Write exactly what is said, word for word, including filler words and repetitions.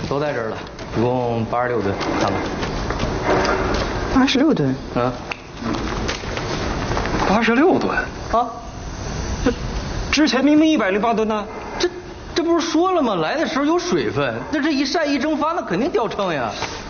都在这儿了，一共八十六吨，看吧。 八十六吨？ 嗯， 八十六吨啊？ 这之前明明一百零八吨呢。 这这不是说了吗？来的时候有水分，那这一晒一蒸发，那肯定掉秤呀。